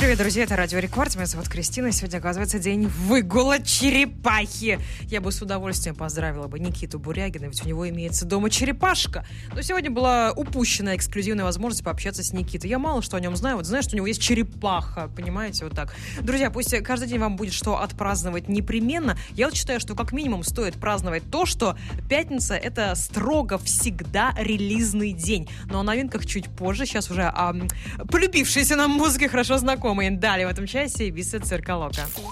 Привет, друзья, это Радио Рекорд. Меня зовут Кристина, и сегодня, оказывается, день выгула черепахи. Я бы с удовольствием поздравила бы Никиту Бурягина, ведь у него имеется дома черепашка. Но сегодня была упущена эксклюзивная возможность пообщаться с Никитой. Я мало что о нем знаю, вот знаю, что у него есть черепаха, понимаете, вот так. Друзья, пусть каждый день вам будет что отпраздновать непременно. Я вот считаю, что как минимум стоит праздновать то, что пятница — это строго всегда релизный день. Но о новинках чуть позже. Сейчас уже полюбившиеся нам музыки хорошо знакомые. Далее в этом часе Ibiza Цирка Лока.